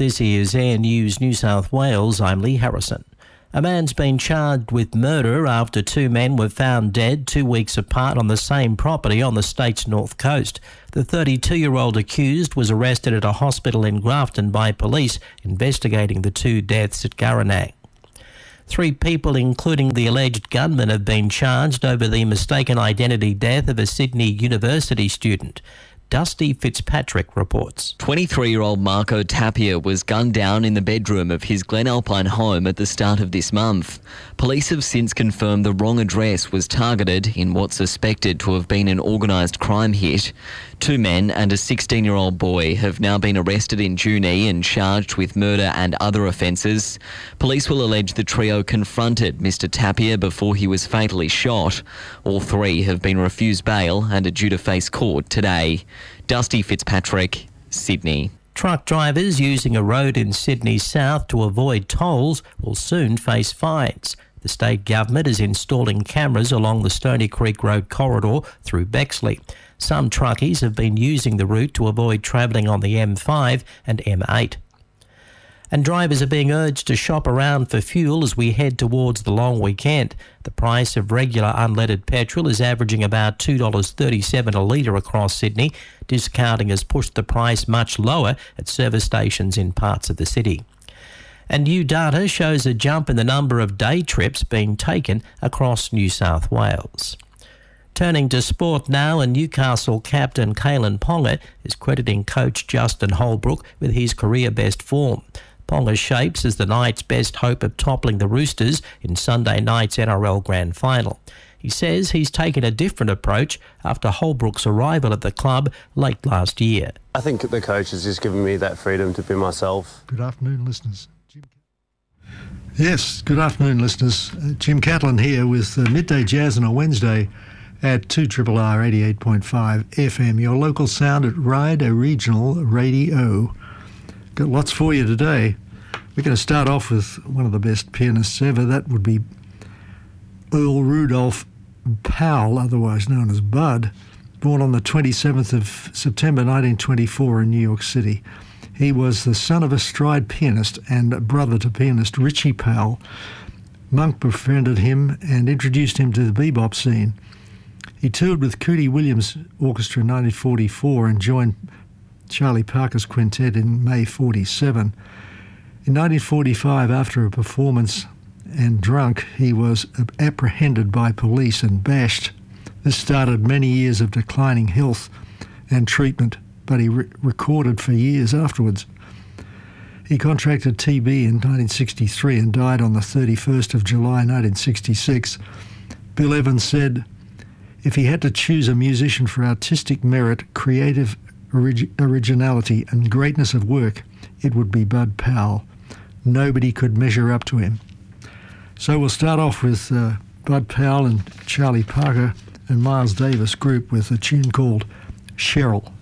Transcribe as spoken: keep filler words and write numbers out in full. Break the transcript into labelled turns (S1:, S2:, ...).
S1: This is Air News New South Wales. I'm Lee Harrison. A man's been charged with murder after two men were found dead two weeks apart on the same property on the state's north coast. The thirty-two-year-old accused was arrested at a hospital in Grafton by police investigating the two deaths at Gurinang. Three people, including the alleged gunman, have been charged over the mistaken identity death of a Sydney University student. Dusty Fitzpatrick reports.
S2: twenty-three-year-old Marco Tapia was gunned down in the bedroom of his Glen Alpine home at the start of this month. Police have since confirmed the wrong address was targeted in what's suspected to have been an organised crime hit. Two men and a sixteen-year-old boy have now been arrested in Junee and charged with murder and other offences. Police will allege the trio confronted Mister Tapia before he was fatally shot. All three have been refused bail and are due to face court today. Dusty Fitzpatrick, Sydney.
S1: Truck drivers using a road in Sydney South to avoid tolls will soon face fines. The state government is installing cameras along the Stony Creek Road corridor through Bexley. Some truckies have been using the route to avoid travelling on the M five and M eight. And drivers are being urged to shop around for fuel as we head towards the long weekend. The price of regular unleaded petrol is averaging about two dollars thirty-seven a litre across Sydney. Discounting has pushed the price much lower at service stations in parts of the city. And new data shows a jump in the number of day trips being taken across New South Wales. Turning to sport now, and Newcastle captain Kalyn Ponga is crediting coach Justin Holbrook with his career best form. Ponga shapes as the Knights' best hope of toppling the Roosters in Sunday night's N R L Grand Final. He says he's taken a different approach after Holbrook's arrival at the club late last year.
S3: I think the coach has just given me that freedom to be myself.
S4: Good afternoon, listeners. Jim. Yes, good afternoon, listeners. Uh, Jim Catlin here with uh, Midday Jazz on a Wednesday at two R R R eighty-eight point five F M, your local sound at Ryder Regional Radio. Got lots for you today. We're going to start off with one of the best pianists ever. That would be Earl Rudolph Powell, otherwise known as Bud, born on the twenty-seventh of September nineteen twenty-four in New York City. He was the son of a stride pianist and brother to pianist Richie Powell. Monk befriended him and introduced him to the bebop scene. He toured with Cootie Williams Orchestra in nineteen forty-four and joined Charlie Parker's quintet in May forty-seven. In nineteen forty-five, after a performance and drunk, he was apprehended by police and bashed. This started many years of declining health and treatment, but he re- recorded for years afterwards. He contracted T B in nineteen sixty-three and died on the thirty-first of July nineteen sixty-six. Bill Evans said, "If he had to choose a musician for artistic merit, creative orig- originality and greatness of work, it would be Bud Powell. Nobody could measure up to him." So we'll start off with uh, Bud Powell and Charlie Parker and Miles Davis group with a tune called Cheryl.